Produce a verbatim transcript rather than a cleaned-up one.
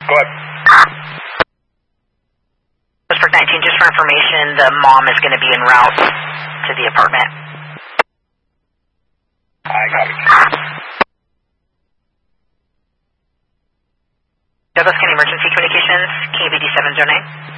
Go ahead. District nineteen, just for information, the mom is going to be en route to the apartment. I got it. Douglas County Emergency Communications, K B D seven oh nine.